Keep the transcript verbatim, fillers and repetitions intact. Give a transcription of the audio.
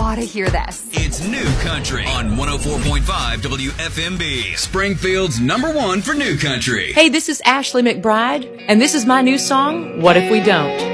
ought to hear this. It's New Country on one oh four point five W F M B, Springfield's number one for New Country. Hey, this is Ashley McBride, and this is my new song, What If We Don't?